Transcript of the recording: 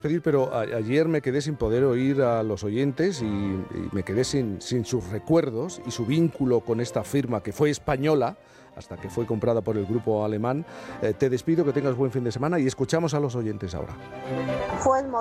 Pero ayer me quedé sin poder oír a los oyentes y me quedé sin sus recuerdos y su vínculo con esta firma que fue española hasta que fue comprada por el grupo alemán. Te despido, que tengas buen fin de semana y escuchamos a los oyentes ahora. Fue el